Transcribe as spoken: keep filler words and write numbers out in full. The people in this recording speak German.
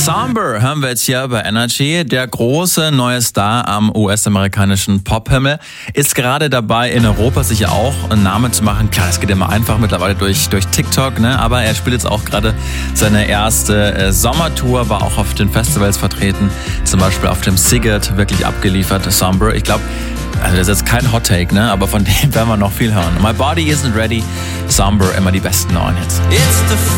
Somber hören wir jetzt hier bei Energy. Der große neue Star am U S-amerikanischen Pophimmel ist gerade dabei, in Europa sich ja auch einen Namen zu machen. Klar, es geht immer einfach mittlerweile durch, durch TikTok, ne? Aber er spielt jetzt auch gerade seine erste äh, Sommertour, war auch auf den Festivals vertreten, zum Beispiel auf dem Siget wirklich abgeliefert, Somber. Ich glaube, also das ist jetzt kein Hot Take, ne? Aber von dem werden wir noch viel hören. My Body Isn't Ready, Somber, immer die besten neuen Hits.